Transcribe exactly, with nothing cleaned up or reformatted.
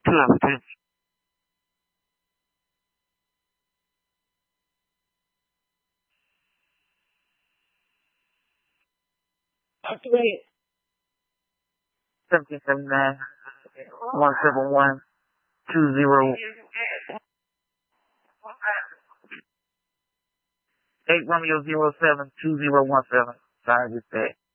two two. Activate. Seventeen seventy nine one seven one two zero eight Romeo zero seven two zero one seven. Sorry, just that.